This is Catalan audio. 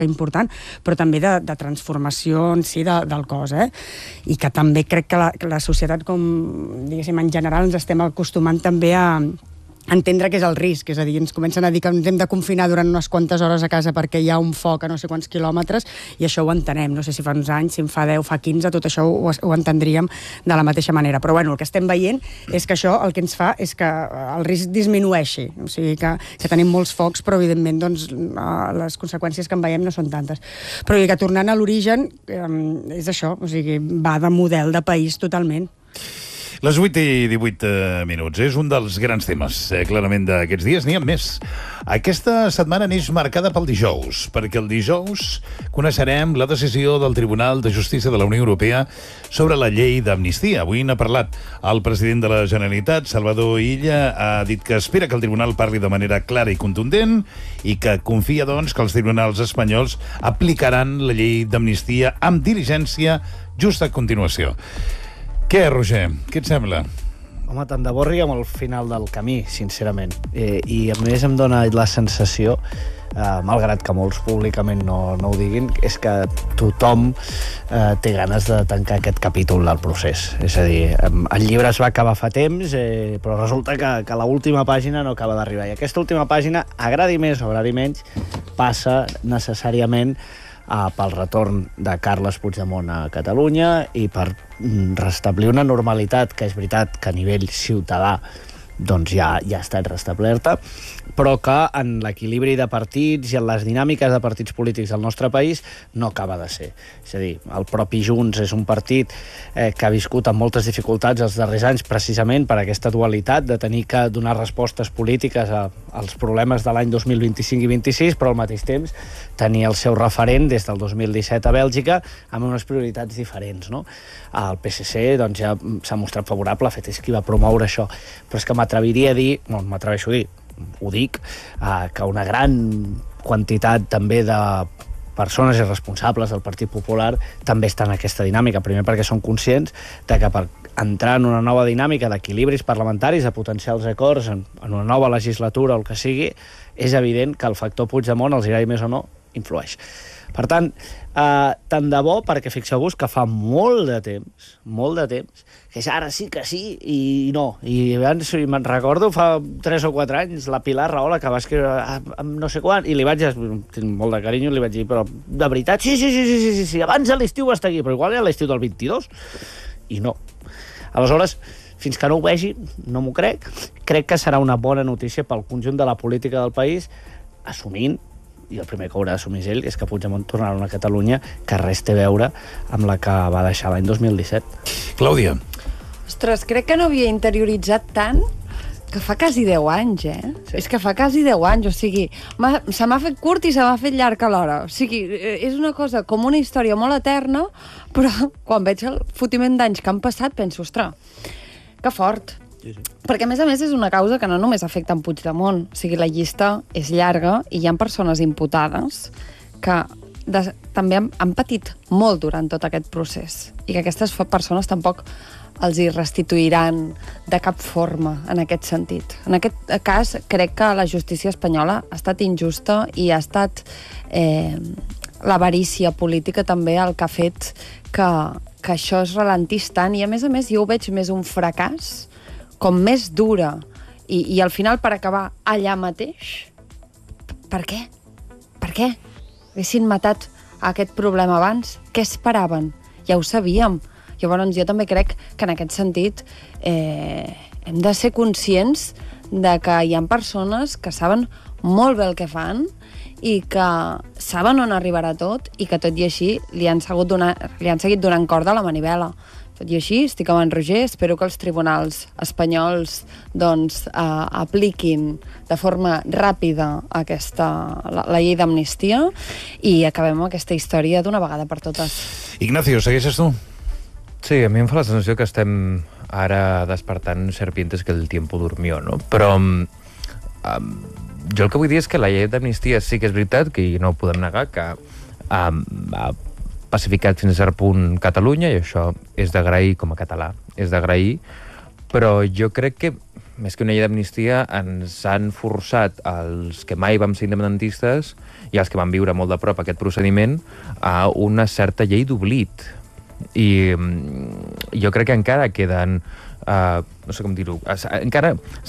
important, però també de transformació en si del cos, i que també crec que la societat, com diguéssim, en general ens estem acostumant també a entendre que és el risc, és a dir, ens comencen a dir que ens hem de confinar durant unes quantes hores a casa perquè hi ha un foc a no sé quants quilòmetres, i això ho entenem, no sé si fa uns anys, si en fa 10, fa 15, tot això ho entendríem de la mateixa manera, però bueno, el que estem veient és que això el que ens fa és que el risc disminueixi, o sigui que tenim molts focs, però evidentment doncs, les conseqüències que en veiem no són tantes. Però que tornant a l'origen, és això, o sigui, va de model de país totalment. Les 8:18 és un dels grans temes, clarament, d'aquests dies. N'hi ha més. Aquesta setmana neix marcada pel dijous, perquè el dijous coneixerem la decisió del Tribunal de Justícia de la Unió Europea sobre la llei d'amnistia. Avui n'ha parlat el president de la Generalitat, Salvador Illa, ha dit que espera que el tribunal parli de manera clara i contundent i que confia, doncs, que els tribunals espanyols aplicaran la llei d'amnistia amb diligència just a continuació. Què, Roger? Què et sembla? Home, tant de bo arribem al final del camí, sincerament. I a més em dona la sensació, malgrat que molts públicament no ho diguin, és que tothom té ganes de tancar aquest capítol del procés. És a dir, el llibre es va acabar fa temps, però resulta que l'última pàgina no acaba d'arribar. I aquesta última pàgina, agradi més o agradi menys, passa necessàriament pel retorn de Carles Puigdemont a Catalunya i per restablir una normalitat que és veritat que a nivell ciutadà doncs ja ha estat restablerta, però que en l'equilibri de partits i en les dinàmiques de partits polítics del nostre país no acaba de ser. És a dir, el propi Junts és un partit que ha viscut amb moltes dificultats els darrers anys precisament per aquesta dualitat de tenir que donar respostes polítiques als problemes de l'any 2025 i 26, però al mateix temps tenir el seu referent des del 2017 a Bèlgica amb unes prioritats diferents, no? El PSC doncs, ja s'ha mostrat favorable, de fet és qui va promoure això, però és que m'atreviria a dir, no m'atreveixo a dir, ho dic, que una gran quantitat també de persones i responsables del Partit Popular també estan en aquesta dinàmica. Primer perquè són conscients de que per entrar en una nova dinàmica d'equilibris parlamentaris, de potenciar els acords en una nova legislatura o el que sigui, és evident que el factor Puigdemont, els agradi més o no, influeix. Per tant, tant de bo, perquè fixeu-vos que fa molt de temps, que és ara sí que sí i no. I abans, me'n recordo, fa 3 o 4 anys, la Pilar Rahola, que va escriure amb no sé quan, i li vaig dir, tinc molt de carinyo, li vaig dir, però de veritat, sí, abans de l'estiu va estar aquí, però igual era l'estiu del 22. I no. Aleshores, fins que no ho vegi, no m'ho crec. Crec que serà una bona notícia pel conjunt de la política del país, assumint, i el primer que haurà d'assumir ell és que Puigdemont tornarà a una Catalunya que res té a veure amb la que va deixar l'any 2017. Clàudia. Ostres, crec que no havia interioritzat tant que fa quasi 10 anys, Sí. És que fa quasi 10 anys, o sigui, se m'ha fet curt i se m'ha fet llarg alhora. O sigui, és una cosa com una història molt eterna, però quan veig el fotiment d'anys que han passat penso, ostres, que fort. Sí. Perquè, a més, és una causa que no només afecta en Puigdemont. O sigui, la llista és llarga i hi ha persones imputades que també han patit molt durant tot aquest procés i que aquestes persones tampoc els hi restituiran de cap forma en aquest sentit. En aquest cas, crec que la justícia espanyola ha estat injusta i ha estat l'avarícia política també el que ha fet que això es ralentís tant i, a més, jo ho veig més un fracàs com més dura, i al final per acabar allà mateix. Per què? Per què? Haguessin matat aquest problema abans? Què esperaven? Ja ho sabíem. Llavors jo també crec que en aquest sentit hem de ser conscients de que hi ha persones que saben molt bé el que fan i que saben on arribarà tot i que tot i així li han seguit donant corda a la manivela. Tot i així, estic amb en Roger, espero que els tribunals espanyols doncs, apliquin de forma ràpida la llei d'amnistia i acabem amb aquesta història d'una vegada per totes. Ignacio, segueixes tu? Sí, a mi em fa la sensació que estem ara despertant serpientes que el tiempo durmió, no? Però jo el que vull dir és que la llei d'amnistia sí que és veritat, que no ho podem negar, que ha pacificat fins a cert punt Catalunya, i això és d'agrair com a català, és d'agrair, però jo crec que, més que una llei d'amnistia, ens han forçat els que mai vam ser independentistes i els que van viure molt de prop aquest procediment, a una certa llei d'oblit. I jo crec que encara queden no sé com dir-ho, encara